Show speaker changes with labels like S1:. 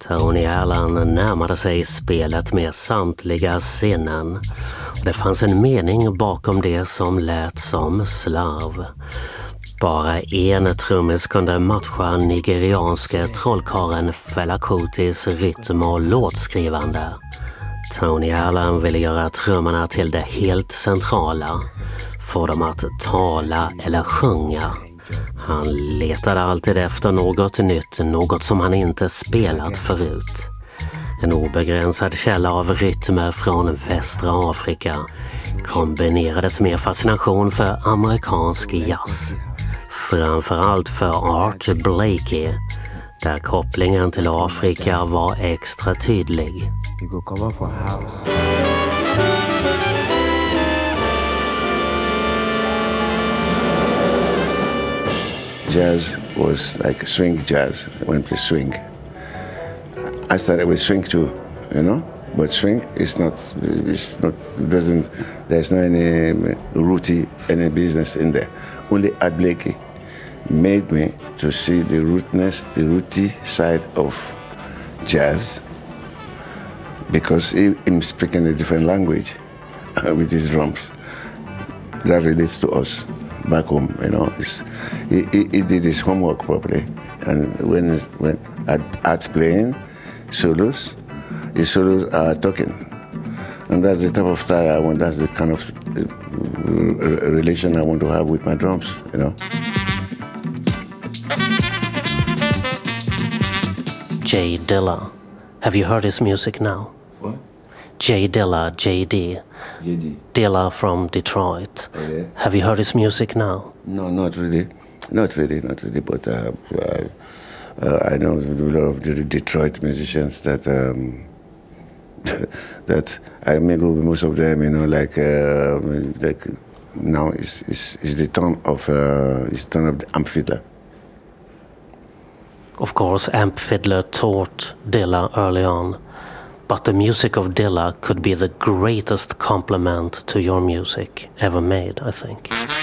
S1: Tony Allen närmade sig spelet med samtliga sinnen. Det fanns en mening bakom det som lät som slarv. Bara en trummis kunde matcha nigerianske trollkaren Fela Kutis rytm och låtskrivande. Tony Allen ville göra trummorna till det helt centrala. Få dem att tala eller sjunga. Han letade alltid efter något nytt, något som han inte spelat förut. En obegränsad källa av rytmer från västra Afrika kombinerades med fascination för amerikansk jazz. Framförallt för Art Blakey, där kopplingen till Afrika var extra tydlig.
S2: Jazz was like swing jazz, when we play swing. I started with swing too, you know, but swing there's no any rooty, any business in there. Only Art Blakey made me to see the rooty side of jazz, because he's speaking a different language with his drums. That relates to us back home, you know. He did his homework properly, and when Art's playing solos, his solos are talking, and that's the type of style I want. That's the kind of relation I want to have with my drums, you know.
S1: Jay Dilla. Have you heard his music now?
S2: What?
S1: Jay Dilla, JD.
S2: JD.
S1: Dilla from Detroit.
S2: Okay.
S1: Have you heard his music now?
S2: No, not really. Not really. But I know a lot of the Detroit musicians that that I mingle with most of them. You know, like now is the turn of the amp fiddler.
S1: Of course, amp fiddler taught Dilla early on, but the music of Dilla could be the greatest compliment to your music ever made, I think.